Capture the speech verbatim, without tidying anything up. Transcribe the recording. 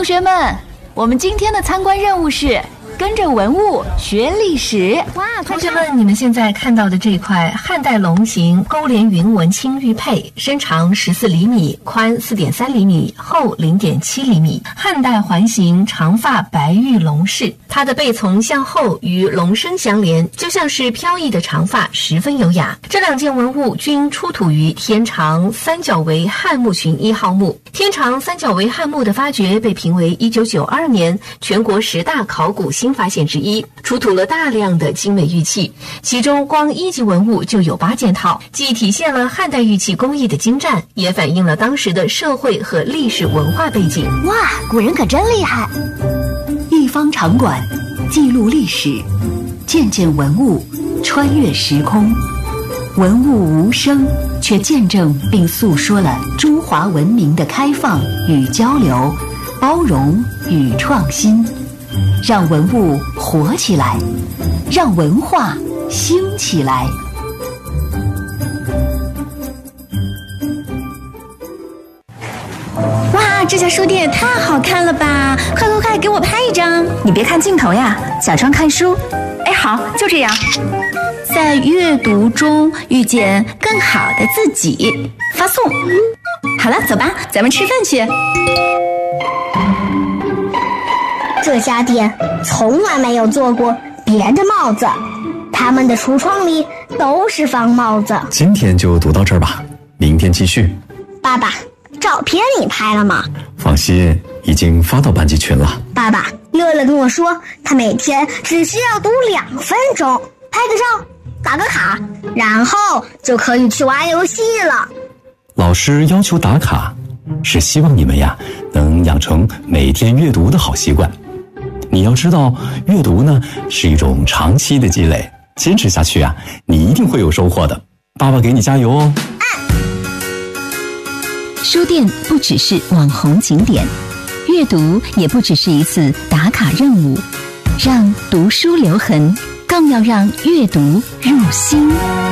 同学们，我们今天的参观任务是跟着文物学历史。 哇，同学们，你们现在看到的这块汉代龙形勾连云纹青玉佩，身长十四厘米，宽四点三厘米，厚零点七厘米，汉代环形长发白玉龙饰，它的背从向后与龙身相连，就像是飘逸的长发，十分优雅。这两件文物均出土于天长三角围汉墓群一号墓。天长三角围汉墓的发掘被评为一九九二年全国十大考古新发现之一，出土了大量的精美玉器，其中光一级文物就有八件套，既体现了汉代玉器工艺的精湛，也反映了当时的社会和历史文化背景。 哇，古人可真厉害！ 一方场馆，记录历史，件件文物穿越时空，文物无声，却见证并诉说了中华文明的开放与交流，包容与创新。让文物活起来，让文化兴起来。 哇，这家书店也太好看了吧！快快快，给我拍一张！ 你别看镜头呀，假装看书。 哎，好，就这样。在阅读中遇见更好的自己，发送。好了，走吧，咱们吃饭去。 这家店从来没有做过别的帽子，他们的橱窗里都是方帽子。 今天就读到这儿吧，明天继续。 爸爸，照片你拍了吗？ 放心，已经发到班级群了。 爸爸，乐乐跟我说，他每天只需要读两分钟，拍个照，打个卡，然后就可以去玩游戏了。 老师要求打卡，是希望你们呀能养成每天阅读的好习惯。你要知道，阅读呢是一种长期的积累，坚持下去啊，你一定会有收获的。爸爸给你加油哦！ 书店不只是网红景点，阅读也不只是一次打卡任务，让读书留痕，更要让阅读入心。